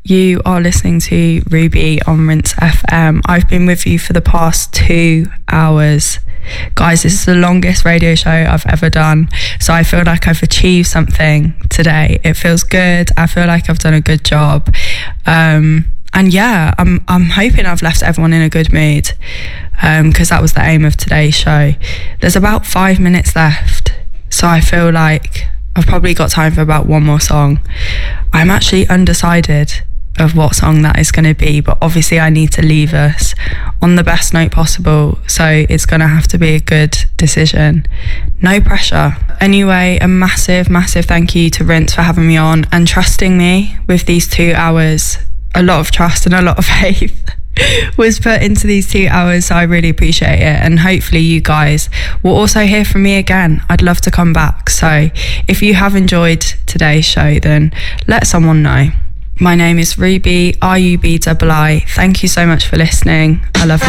You are listening to Ruby on Rinse FM. I've been with you for the past 2 hours. Guys, this is the longest radio show I've ever done, so I feel like I've achieved something today. It feels good. I feel like I've done a good job. And yeah, I'm hoping I've left everyone in a good mood, because that was the aim of today's show. There's about 5 minutes left, so I feel like I've probably got time for about one more song. I'm actually undecided of what song that is going to be, but obviously I need to leave us on the best note possible, so it's going to have to be a good decision. No pressure. Anyway, a massive thank you to Rinse for having me on and trusting me with these 2 hours. A lot of trust and a lot of faith was put into these 2 hours, so I really appreciate it, and hopefully you guys will also hear from me again. I'd love to come back, so if you have enjoyed today's show, then let someone know. My name is Ruby, RUBII. Thank you so much for listening. I love you.